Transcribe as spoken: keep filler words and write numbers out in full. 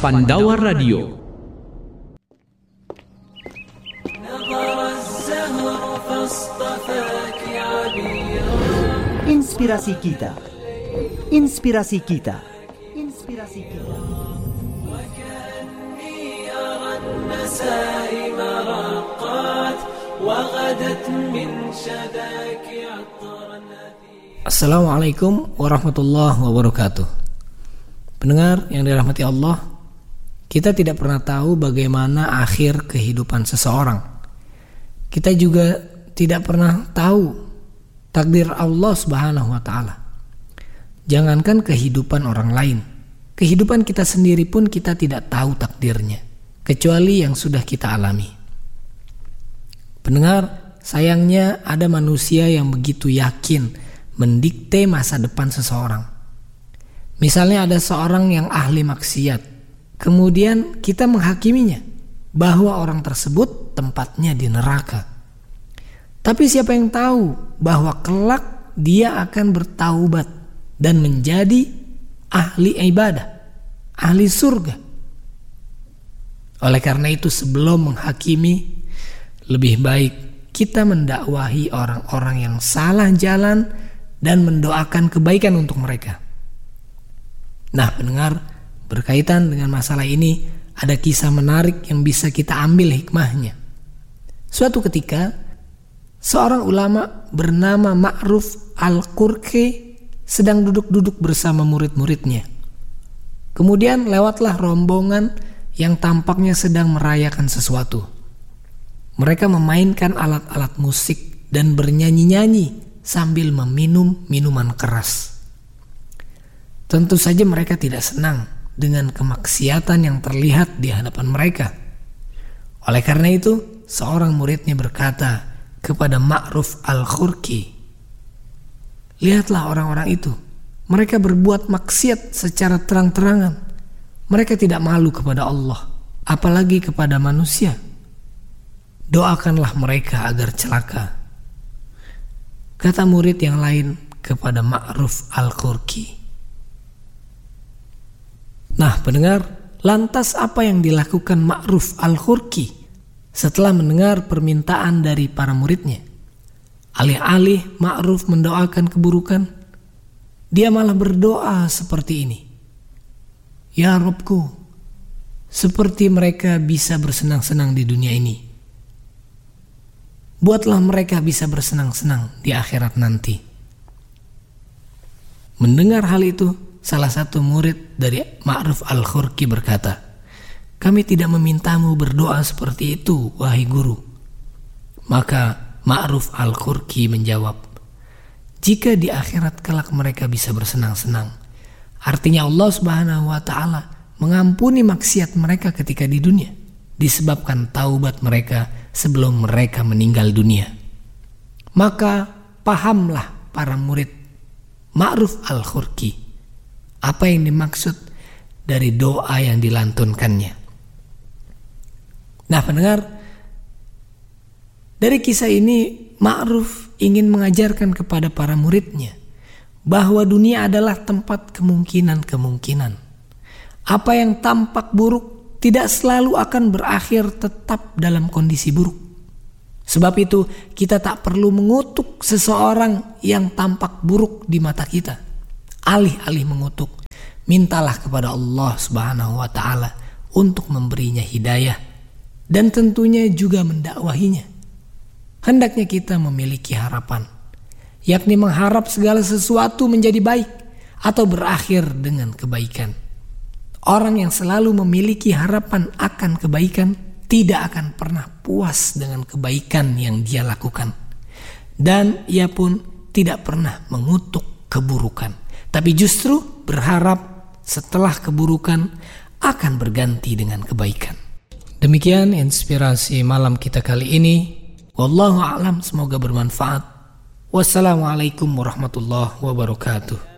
Pandawa Radio. Inspirasi kita. Inspirasi kita. Inspirasi kita. Assalamualaikum warahmatullahi wabarakatuh. Pendengar yang dirahmati Allah, kita tidak pernah tahu bagaimana akhir kehidupan seseorang. Kita juga tidak pernah tahu takdir Allah Subhanahu wa taala. Jangankan kehidupan orang lain, kehidupan kita sendiri pun kita tidak tahu takdirnya, kecuali yang sudah kita alami. Pendengar, sayangnya ada manusia yang begitu yakin mendikte masa depan seseorang. Misalnya ada seorang yang ahli maksiat, kemudian kita menghakiminya bahwa orang tersebut tempatnya di neraka. Tapi siapa yang tahu bahwa kelak dia akan bertaubat dan menjadi ahli ibadah, ahli surga. Oleh karena itu, sebelum menghakimi, lebih baik kita mendakwahi orang-orang yang salah jalan dan mendoakan kebaikan untuk mereka. Nah, pendengar, berkaitan dengan masalah ini ada kisah menarik yang bisa kita ambil hikmahnya. Suatu ketika, seorang ulama bernama Ma'ruf Al-Qurqi sedang duduk-duduk bersama murid-muridnya. Kemudian lewatlah rombongan yang tampaknya sedang merayakan sesuatu. Mereka memainkan alat-alat musik dan bernyanyi-nyanyi sambil meminum minuman keras. Tentu saja mereka tidak senang dengan kemaksiatan yang terlihat di hadapan mereka. Oleh karena itu, seorang muridnya berkata kepada Ma'ruf Al-Qurqi, "Lihatlah orang-orang itu. Mereka berbuat maksiat secara terang-terangan. Mereka tidak malu kepada Allah, apalagi kepada manusia. Doakanlah mereka agar celaka." Kata murid yang lain kepada Ma'ruf Al-Qurqi. Nah, pendengar, lantas apa yang dilakukan Ma'ruf Al-Qurqi setelah mendengar permintaan dari para muridnya? Alih-alih Ma'ruf mendoakan keburukan, dia malah berdoa seperti ini. "Ya Rabbku, seperti mereka bisa bersenang-senang di dunia ini, buatlah mereka bisa bersenang-senang di akhirat nanti." Mendengar hal itu, salah satu murid dari Ma'ruf Al-Qurqi berkata, "Kami tidak memintamu berdoa seperti itu, wahai guru." Maka Ma'ruf Al-Qurqi menjawab, "Jika di akhirat kelak mereka bisa bersenang-senang, artinya Allah Subhanahu wa taala mengampuni maksiat mereka ketika di dunia, disebabkan taubat mereka sebelum mereka meninggal dunia." Maka pahamlah para murid Ma'ruf Al-Qurqi apa yang dimaksud dari doa yang dilantunkannya. Nah, pendengar, dari kisah ini Ma'ruf ingin mengajarkan kepada para muridnya bahwa dunia adalah tempat kemungkinan-kemungkinan. Apa yang tampak buruk tidak selalu akan berakhir tetap dalam kondisi buruk. Sebab itu kita tak perlu mengutuk seseorang yang tampak buruk di mata kita. Alih-alih mengutuk, mintalah kepada Allah Subhanahu wa taala untuk memberinya hidayah dan tentunya juga mendakwahinya. Hendaknya kita memiliki harapan, yakni mengharap segala sesuatu menjadi baik atau berakhir dengan kebaikan. Orang yang selalu memiliki harapan akan kebaikan tidak akan pernah puas dengan kebaikan yang dia lakukan, dan ia pun tidak pernah mengutuk keburukan, tapi justru berharap setelah keburukan akan berganti dengan kebaikan. Demikian inspirasi malam kita kali ini. Wallahu a'lam, semoga bermanfaat. Wassalamualaikum warahmatullahi wabarakatuh.